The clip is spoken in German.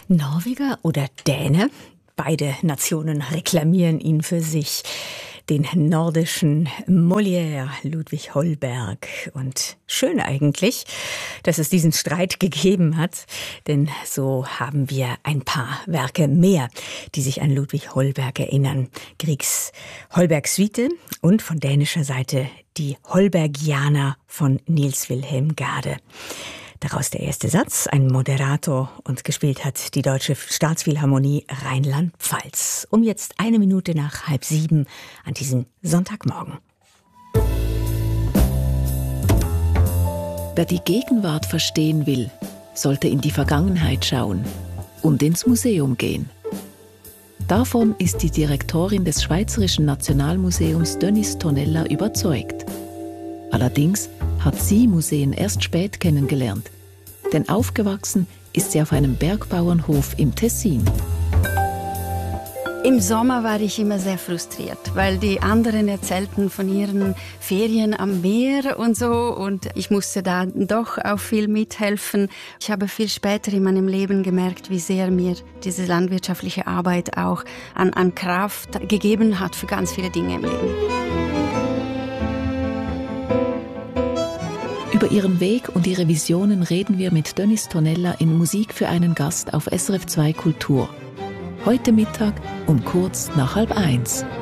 Norweger oder Däne? Beide Nationen reklamieren ihn für sich. Den nordischen Molière, Ludwig Holberg. Und schön eigentlich, dass es diesen Streit gegeben hat, denn so haben wir ein paar Werke mehr, die sich an Ludwig Holberg erinnern. Griegs Holberg-Suite und von dänischer Seite die Holbergianer von Niels Wilhelm Gade. Daraus der erste Satz, ein Moderato, und gespielt hat die Deutsche Staatsphilharmonie Rheinland-Pfalz. Um jetzt 6:01 an diesem Sonntagmorgen. Wer die Gegenwart verstehen will, sollte in die Vergangenheit schauen und ins Museum gehen. Davon ist die Direktorin des Schweizerischen Nationalmuseums Denise Tonella überzeugt. Allerdings hat sie Museen erst spät kennengelernt, denn aufgewachsen ist sie auf einem Bergbauernhof im Tessin. Im Sommer war ich immer sehr frustriert, weil die anderen erzählten von ihren Ferien am Meer und so, und ich musste da doch auch viel mithelfen. Ich habe viel später in meinem Leben gemerkt, wie sehr mir diese landwirtschaftliche Arbeit auch an Kraft gegeben hat für ganz viele Dinge im Leben. Über ihren Weg und ihre Visionen reden wir mit Denise Tonella in Musik für einen Gast auf SRF 2 Kultur. Heute Mittag um kurz nach 12:30.